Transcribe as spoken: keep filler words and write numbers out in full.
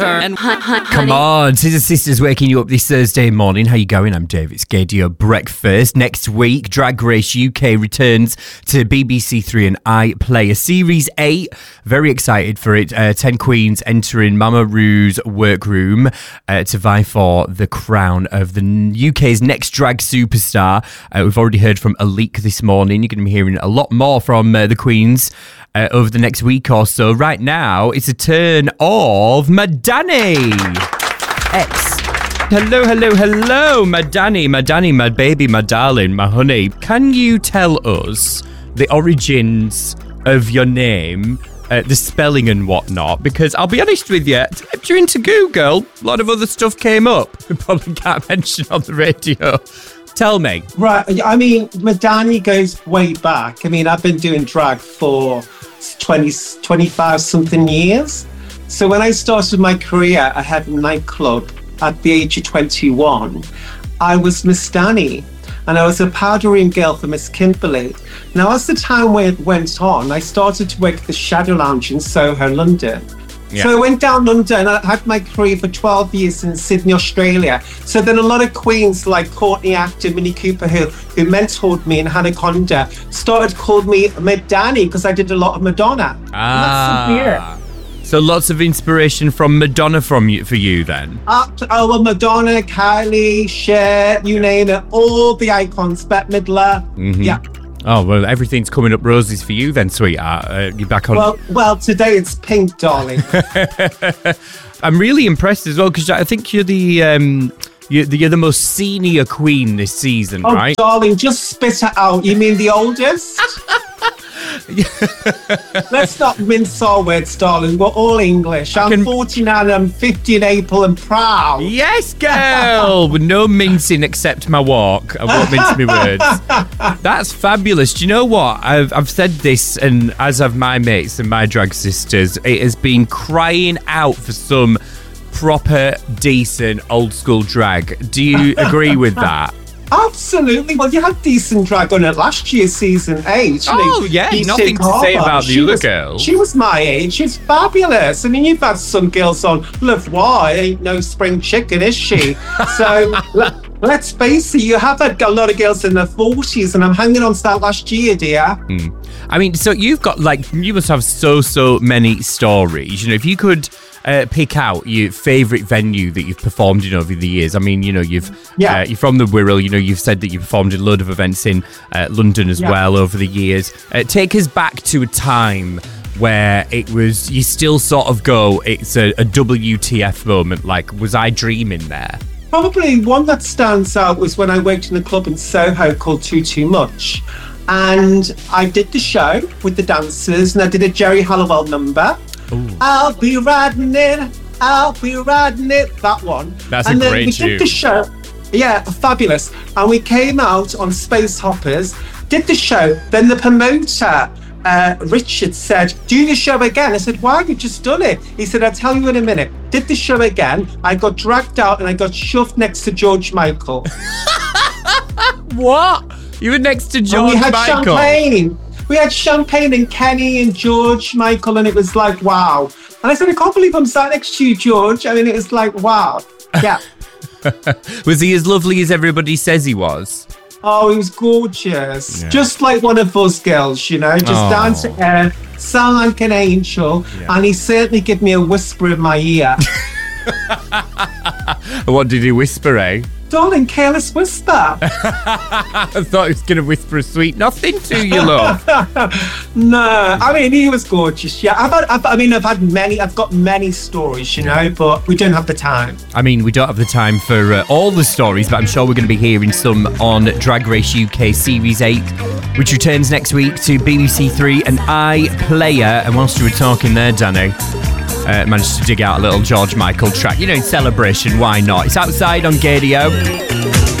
And Come on, Scissor Sisters waking you up this Thursday morning. How you going? I'm Dave. It's Gadio Breakfast. Next week, Drag Race U K returns to B B C Three and iPlayer Series eight. Very excited for it. Uh, ten queens entering Mama Ru's workroom uh, to vie for the crown of the U K's next drag superstar. Uh, we've already heard from Alik this morning. You're going to be hearing a lot more from uh, the queens Uh, over the next week or so. Right now, it's a turn of Madani. X. Hello, hello, hello, Madani, Madani, my baby, my darling, my honey. Can you tell us the origins of your name, uh, the spelling and whatnot? Because I'll be honest with you, I typed you into Google, a lot of other stuff came up. We probably can't mention on the radio. Tell me. Right, I mean, Madani goes way back. I mean, I've been doing drag for twenty, twenty-five something years. So when I started my career, I had a nightclub at the age of twenty-one. I was Miss Danny, and I was a powdering girl for Miss Kimberly. Now, as the time went on, I started to work at the Shadow Lounge in Soho, London. Yeah. So I went down London. I had my career for twelve years in Sydney, Australia. So then a lot of queens like Courtney Acton, Minnie Cooper, who, who mentored me, and Hannah Conda started calling me Madani because I did a lot of Madonna. Ah. So lots of inspiration from Madonna from you, for you then? Uh, oh, well, Madonna, Kylie, Cher, you name it. All the icons, Bette Midler. Mm-hmm. Yeah. Oh, well, everything's coming up roses for you then, sweetheart. Uh, you're back on... Well, well, today it's pink, darling. I'm really impressed as well, because I think you're the... Um, you're, the, you're the most senior queen this season, oh, right? Oh, darling, just spit it out. You mean the oldest? Let's not mince our words, darling. We're all English. I'm can... forty-nine, I'm fifty in April and proud. Yes, girl! With no mincing except my walk. I won't mince my words. That's fabulous. Do you know what? I've, I've said this, and as have my mates and my drag sisters, it has been crying out for some proper, decent, old school drag. Do you agree with that? Absolutely. Well, you had decent drag on it last year, season eight. Oh, yeah. Nothing to say about the other girl. She was my age. She's fabulous. I mean, you've had some girls on Love Why. Ain't no spring chicken, is she? So let's face it, you have had a lot of girls in their forties, and I'm hanging on to that last year, dear. Hmm. I mean, so you've got, like, you must have so, so many stories. You know, if you could... Uh, pick out your favourite venue that you've performed in over the years. I mean, you know, you've yeah. uh, you're from the Wirral. You know, you've said that you performed in a load of events in uh, London as yeah. well over the years. Uh, take us back to a time where it was, you still sort of go, it's a, a W T F moment. Like, was I dreaming there? Probably one that stands out was when I worked in a club in Soho called Too Too Much. And I did the show with the dancers, and I did a Jerry Halliwell number. Ooh. I'll be riding it, I'll be riding it, that one. That's and a great then we did the show, yeah, fabulous. And we came out on Space Hoppers, did the show, then the promoter, uh, Richard, said, do the show again. I said, why have you just done it? He said, I'll tell you in a minute. Did the show again, I got dragged out and I got shoved next to George Michael. What? You were next to George and we had Michael? Champagne. We had Champagne and Kenny and George Michael, and it was like, wow. And I said, I can't believe I'm sat next to you, George. I mean, it was like, wow. Yeah. Was he as lovely as everybody says he was? Oh, he was gorgeous. Yeah. Just like one of us girls, you know, just oh. down to air, sound like an angel. Yeah. And he certainly gave me a whisper in my ear. What did he whisper, eh? Darling, careless whisper. I thought he was going to whisper a sweet nothing to you, love. No, I mean, he was gorgeous. Yeah, I've had, I've, I mean, I've had many, I've got many stories, you know, but we don't have the time. I mean, we don't have the time for uh, all the stories, but I'm sure we're going to be hearing some on Drag Race U K Series eight, which returns next week to B B C Three and iPlayer. And whilst you were talking there, Danny, Uh, managed to dig out a little George Michael track. You know, in celebration, why not? It's outside on Gadio.